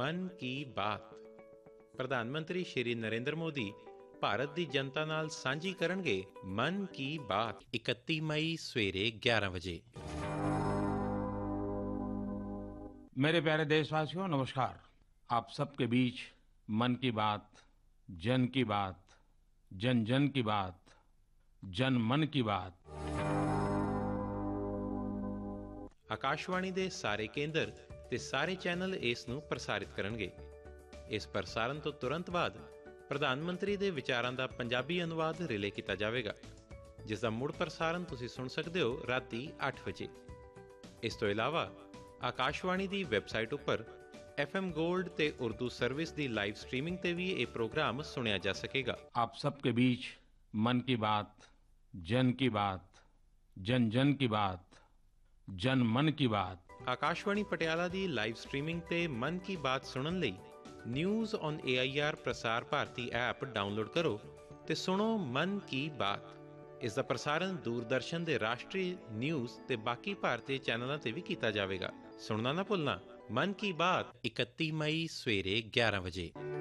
ਮਨ ਕੀ ਬਾਤ। ਪ੍ਰਧਾਨ ਮੰਤਰੀ ਸ਼੍ਰੀ ਨਰਿੰਦਰ ਮੋਦੀ ਭਾਰਤ ਦੀ ਜਨਤਾ ਨਾਲ ਸਾਂਝੀ ਕਰਨਗੇ ਮਨ ਕੀ ਬਾਤ 31 ਮਈ ਸਵੇਰੇ 11 ਵਜੇ। मेरे प्यारे देशवासियों, नमस्कार। आप सबके बीच मन की बात, जन की बात, जन जन की बात, जन मन की बात। ਆਕਾਸ਼ਵਾਣੀ ਦੇ ਸਾਰੇ ਕੇਂਦਰ ਤੇ ਸਾਰੇ ਚੈਨਲ ਇਸ ਨੂੰ ਪ੍ਰਸਾਰਿਤ ਕਰਨਗੇ। ਇਸ ਪ੍ਰਸਾਰਣ ਤੋਂ ਤੁਰੰਤ ਬਾਅਦ ਪ੍ਰਧਾਨ ਮੰਤਰੀ ਦੇ ਵਿਚਾਰਾਂ ਦਾ ਪੰਜਾਬੀ ਅਨੁਵਾਦ ਰਿਲੇ ਕੀਤਾ ਜਾਵੇਗਾ, ਜਿਸ ਦਾ ਮੁੜ ਪ੍ਰਸਾਰਣ ਤੁਸੀਂ ਸੁਣ ਸਕਦੇ ਹੋ ਰਾਤੀ 8 ਵਜੇ। ਇਸ ਤੋਂ ਇਲਾਵਾ ਆਕਾਸ਼ਵਾਣੀ ਦੀ ਵੈਬਸਾਈਟ ਉੱਪਰ FM ਗੋਲਡ ਤੇ ਉਰਦੂ ਸਰਵਿਸ ਦੀ ਲਾਈਵ ਸਟ੍ਰੀਮਿੰਗ ਤੇ ਵੀ ਇਹ ਪ੍ਰੋਗਰਾਮ ਸੁਣਿਆ ਜਾ ਸਕੇਗਾ। आप सबके बीच मन की बात, जन की बात, जन जन की बात, जन मन की बात। ਆਕਾਸ਼ਵਾਣੀ ਪਟਿਆਲਾ ਦੀ ਲਾਈਵ ਸਟ੍ਰੀਮਿੰਗ ਤੇ ਮਨ ਕੀ ਬਾਤ ਸੁਣਨ ਲਈ news on AIR Prasar Bharati app download ਕਰੋ ਤੇ ਸੁਣੋ ਮਨ ਕੀ ਬਾਤ। ਇਸ ਦਾ ਪ੍ਰਸਾਰਣ ਦੂਰਦਰਸ਼ਨ ਦੇ ਰਾਸ਼ਟਰੀ ਨਿਊਜ਼ ਤੇ ਬਾਕੀ ਭਾਰਤੀ ਚੈਨਲਾਂ ਤੇ ਵੀ ਕੀਤਾ ਜਾਵੇਗਾ। ਸੁਣਨਾ ਨਾ ਭੁੱਲਣਾ, ਮਨ ਕੀ ਬਾਤ 31 ਮਈ ਸਵੇਰੇ 11 ਵਜੇ।